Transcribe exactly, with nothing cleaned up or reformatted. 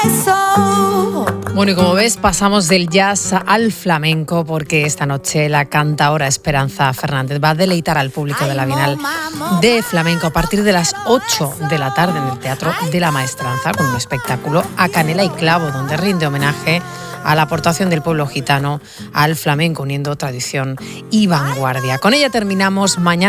Bueno, y como ves, pasamos del jazz al flamenco porque esta noche la cantaora Esperanza Fernández va a deleitar al público de la Bienal de Flamenco a partir de las ocho de la tarde en el Teatro de la Maestranza con un espectáculo a canela y clavo donde rinde homenaje a la aportación del pueblo gitano al flamenco uniendo tradición y vanguardia. Con ella terminamos mañana.